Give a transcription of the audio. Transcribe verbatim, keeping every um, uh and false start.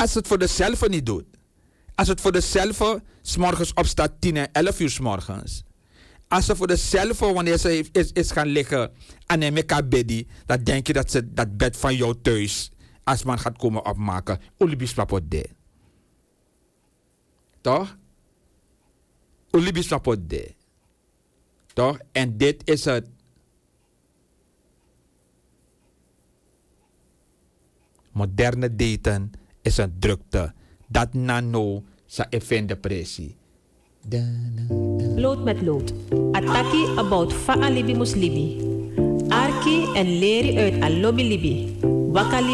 Als het voor de zelf niet doet. Als het voor de zelf 's morgens opstaat tien en elf uur 's morgens. Als ze voor de zelf, wanneer ze heeft- is, is gaan liggen en een meka beddy, dan denk je dat ze dat bed van jou thuis als man gaat komen opmaken. Olibis de. Toch? Olibis de. Toch? En dit is het. Moderne daten is een drukte. Dat nano sa even depressie. Lood met lood. Ataki about fa alibi muslibi. Arki en leri uit alobi libi. Wakali